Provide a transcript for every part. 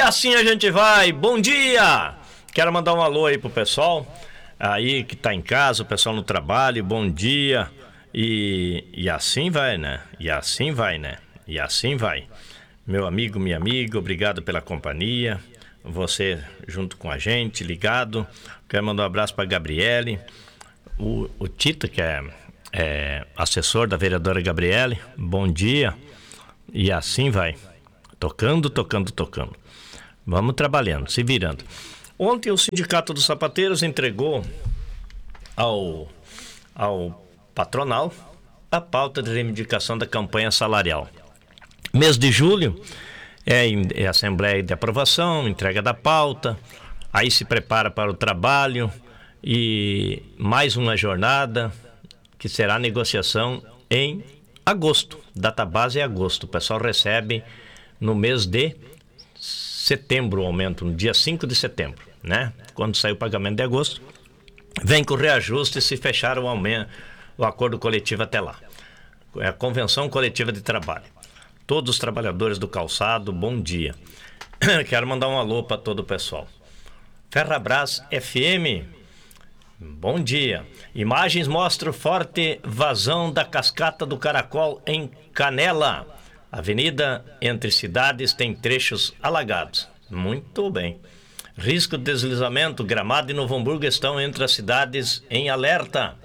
assim a gente vai. Bom dia! Quero mandar um alô aí pro pessoal aí que tá em casa, o pessoal no trabalho. Bom dia. E assim vai, né? E assim vai, né? E assim vai. Meu amigo, minha amiga, obrigado pela companhia. Você junto com a gente, ligado. Quero mandar um abraço pra Gabriele. O Tito, que é assessor da vereadora Gabriele. Bom dia. E assim vai. Tocando. Vamos trabalhando, se virando. Ontem o Sindicato dos Sapateiros entregou ao patronal a pauta de reivindicação da campanha salarial. Mês de julho é assembleia de aprovação, entrega da pauta, aí se prepara para o trabalho e mais uma jornada que será negociação em agosto. Data base é agosto. O pessoal recebe no mês de setembro o aumento, no dia 5 de setembro, né? Quando sair o pagamento de agosto, vem com o reajuste se fechar o acordo coletivo até lá. É a convenção coletiva de trabalho. Todos os trabalhadores do calçado, bom dia. Quero mandar um alô para todo o pessoal. Ferrabras FM, bom dia. Imagens mostram forte vazão da cascata do Caracol em Canela. Avenida entre cidades tem trechos alagados. Muito bem. Risco de deslizamento, Gramado e Novo Hamburgo estão entre as cidades em alerta.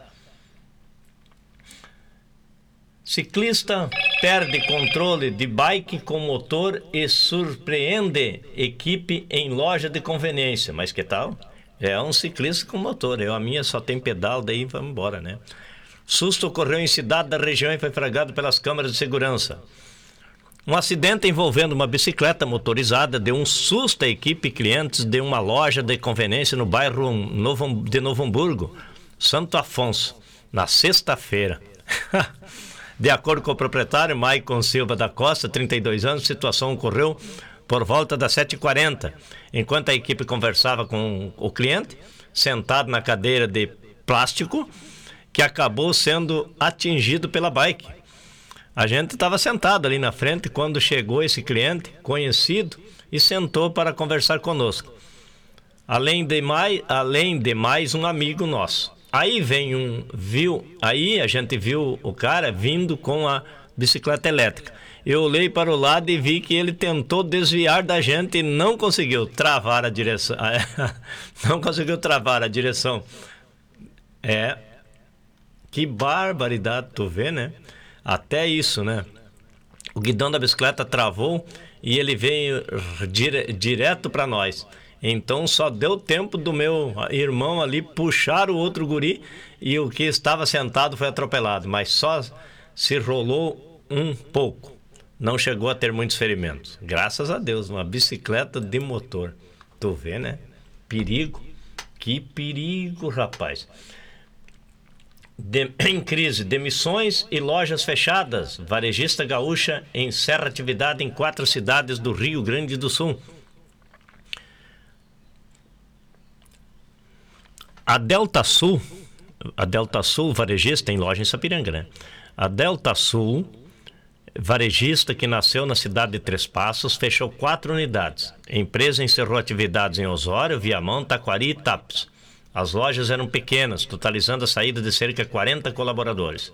Ciclista perde controle de bike com motor e surpreende equipe em loja de conveniência. Mas que tal? É um ciclista com motor. A minha só tem pedal, daí vamos embora, né? Susto ocorreu em cidade da região e foi flagrado pelas câmeras de segurança. Um acidente envolvendo uma bicicleta motorizada deu um susto à equipe e clientes de uma loja de conveniência no bairro de Novo Hamburgo, Santo Afonso, na sexta-feira. De acordo com o proprietário, Maicon Silva da Costa, 32 anos, a situação ocorreu por volta das 7h40, enquanto a equipe conversava com o cliente, sentado na cadeira de plástico, que acabou sendo atingido pela bike. A gente estava sentado ali na frente quando chegou esse cliente conhecido e sentou para conversar conosco. Além de mais um amigo nosso. Aí a gente viu o cara vindo com a bicicleta elétrica. Eu olhei para o lado e vi que ele tentou desviar da gente e não conseguiu travar a direção. Não conseguiu travar a direção. Que barbaridade, tu vê, né? Até isso, né? O guidão da bicicleta travou e ele veio direto para nós. Então só deu tempo do meu irmão ali puxar o outro guri e o que estava sentado foi atropelado, mas só se rolou um pouco. Não chegou a ter muitos ferimentos. Graças a Deus, uma bicicleta de motor. Tu vê, né? Perigo. Que perigo, rapaz. Em crise, demissões e lojas fechadas. Varejista gaúcha encerra atividade em 4 cidades do Rio Grande do Sul. A Delta Sul varejista, tem loja em Sapiranga, né? A Delta Sul, varejista que nasceu na cidade de Três Passos, fechou 4 unidades. A empresa encerrou atividades em Osório, Viamão, Taquari e Tapes. As lojas eram pequenas, totalizando a saída de cerca de 40 colaboradores.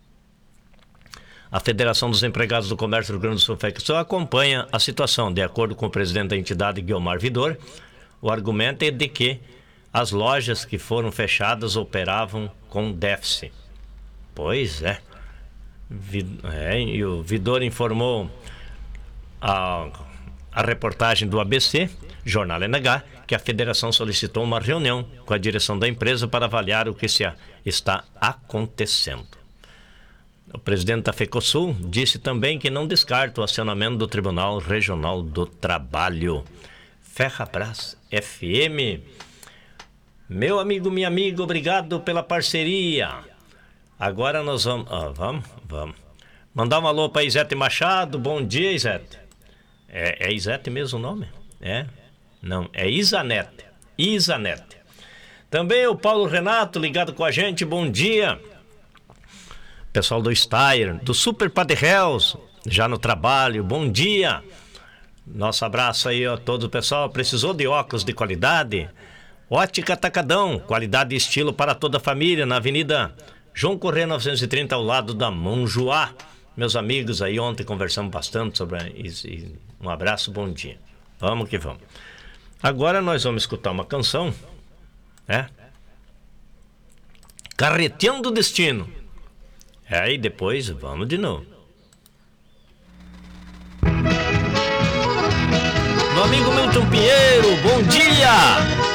A Federação dos Empregados do Comércio do Rio Grande do Sul, FECSO, acompanha a situação. De acordo com o presidente da entidade, Guilmar Vidor, o argumento é de que as lojas que foram fechadas operavam com déficit. Pois é. E o Vidor informou a reportagem do ABC, Jornal NH, que a federação solicitou uma reunião com a direção da empresa para avaliar o que está acontecendo. O presidente da FECOSUL disse também que não descarta o acionamento do Tribunal Regional do Trabalho. Ferrabras FM. Meu amigo, minha amiga, obrigado pela parceria. Agora nós vamos mandar um alô para Isete Machado. Bom dia, Isete. É Isete mesmo o nome? Não, é Isanete. Também o Paulo Renato ligado com a gente, bom dia. Pessoal do Steyr, do Super Padre Hells, já no trabalho, bom dia. Nosso abraço aí a todo o pessoal. Precisou de óculos de qualidade? Ótica Atacadão, qualidade e estilo para toda a família, na Avenida João Corrêa 930, ao lado da Monjoá. Meus amigos aí, ontem conversamos bastante sobre isso. Um abraço, bom dia. Vamos que vamos. Agora nós vamos escutar uma canção, né? Carreteando do Destino. E depois vamos de novo. Meu amigo Milton Pinheiro, bom dia!